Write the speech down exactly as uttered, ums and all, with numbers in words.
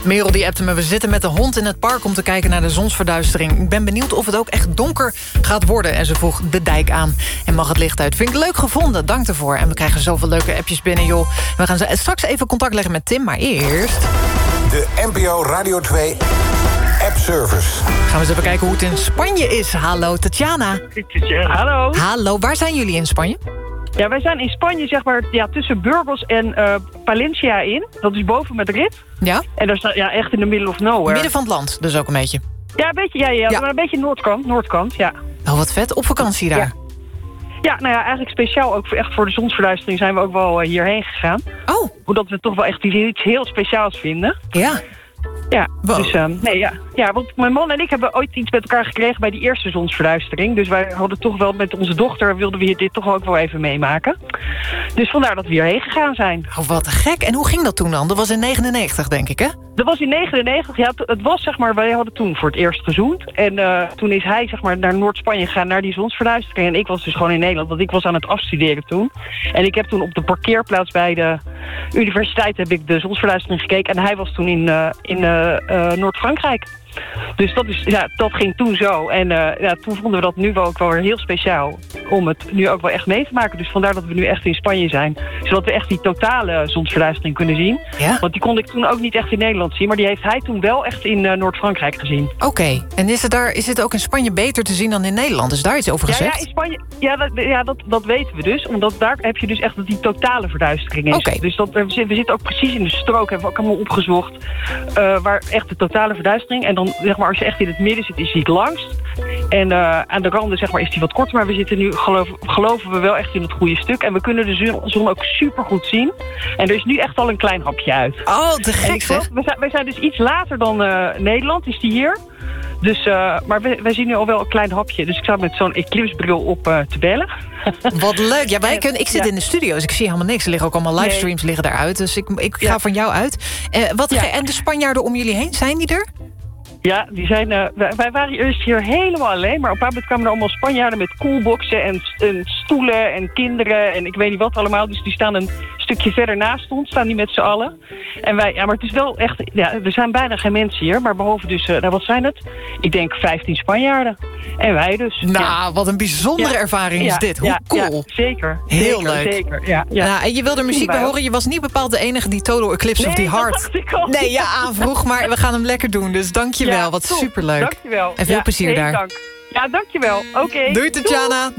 Merel die appte me, we zitten met de hond in het park om te kijken naar de zonsverduistering. Ik ben benieuwd of het ook echt donker gaat worden. En ze vroeg de dijk aan en mag het licht uit. Vind ik leuk gevonden, dank ervoor. En we krijgen zoveel leuke appjes binnen, joh. We gaan straks even contact leggen met Tim, maar eerst... De N P O Radio twee app-service. Gaan we eens even kijken hoe het in Spanje is. Hallo, Tatjana. Hallo. Hallo, waar zijn jullie in Spanje? Ja, wij zijn in Spanje, zeg maar, ja, tussen Burgos en uh, Palencia in. Dat is boven Madrid. Ja? En daar staat, ja, echt in the middle of nowhere. Midden van het land, dus ook een beetje. Ja, een beetje, ja, ja, Ja. maar een beetje noordkant, noordkant, ja. Oh, wat vet. Op vakantie daar. Ja. Ja, nou ja, eigenlijk speciaal ook voor, echt voor de zonsverduistering zijn we ook wel uh, hierheen gegaan. Oh, Omdat we toch wel echt iets heel speciaals vinden. ja. Ja, Wow. dus um, nee, ja. ja, want mijn man en ik hebben ooit iets met elkaar gekregen bij die eerste zonsverduistering. Dus wij hadden toch wel met onze dochter, wilden we dit toch ook wel even meemaken. Dus vandaar dat we hierheen gegaan zijn. Oh, wat gek. En hoe ging dat toen dan? Dat was in negenennegentig, denk ik, hè? Dat was in negenennegentig, ja, het was zeg maar, wij hadden toen voor het eerst gezoend. En uh, toen is hij zeg maar naar Noord-Spanje gegaan, naar die zonsverduistering. En ik was dus gewoon in Nederland, want ik was aan het afstuderen toen. En ik heb toen op de parkeerplaats bij de universiteit heb ik de zonsverduistering gekeken. En hij was toen in, uh, in uh, uh, Noord-Frankrijk. Dus dat, is, ja, dat ging toen zo. En uh, ja, toen vonden we dat nu wel ook wel weer heel speciaal. Om het nu ook wel echt mee te maken. Dus vandaar dat we nu echt in Spanje zijn. Zodat we echt die totale zonsverduistering kunnen zien. Ja? Want die kon ik toen ook niet echt in Nederland zien. Maar die heeft hij toen wel echt in uh, Noord-Frankrijk gezien. Oké. En is het, daar, is het ook in Spanje beter te zien dan in Nederland? Is daar iets over Ja, gezegd? ja, in Spanje, ja, dat, ja dat, dat weten we dus. Omdat daar heb je dus echt dat die totale verduistering is. Oké. Dus dat, we, zitten, we zitten ook precies in de strook. Hebben we ook allemaal opgezocht. Uh, waar echt de totale verduistering. En dan zeg maar als je echt in het midden zit, is die het langst. En uh, aan de randen zeg maar, is die wat korter. Maar we zitten nu, geloof, geloven we wel echt in het goede stuk. En we kunnen de zon, zon ook super goed zien. En er is nu echt al een klein hapje uit. Oh, te En gek ik geloof, zeg. we, zijn, we zijn dus iets later dan uh, Nederland, is die hier. Dus, uh, maar we, wij zien nu al wel een klein hapje. Dus ik sta met zo'n eclipsebril op uh, te bellen. Wat leuk. Ja, wij kunnen, ik zit Ja. in de studio, dus ik zie helemaal niks. Er liggen ook allemaal livestreams liggen daaruit. Dus ik, ik ga Ja. van jou uit. Uh, wat, Ja. En de Spanjaarden om jullie heen, zijn die er? Ja, die zijn, uh, wij, wij waren eerst hier helemaal alleen. Maar op een moment kwamen er allemaal Spanjaarden met coolboxen en, en stoelen en kinderen. En ik weet niet wat allemaal. Dus die staan een stukje verder naast ons. Staan die met z'n allen. En wij, ja, maar het is wel echt... Ja, er zijn bijna geen mensen hier. Maar behalve dus, uh, nou wat zijn het? Ik denk vijftien Spanjaarden. En wij dus. Nou, ja. wat een bijzondere Ja. ervaring is Ja, dit. Hoe ja, cool. Ja, zeker. Heel zeker, leuk. Zeker, ja. ja. Nou, en je wilde muziek bij Wij ook. horen. Je was niet bepaald de enige die Total Eclipse Nee, of die dat Heart... dacht ik al. Nee, ja, aanvroeg, maar we gaan hem lekker doen. Dus dank je wel. Ja, Wat top. superleuk. Dankjewel. En veel Ja, plezier nee, daar. Dank. Ja, dankjewel. Oké. Doei, Tatjana.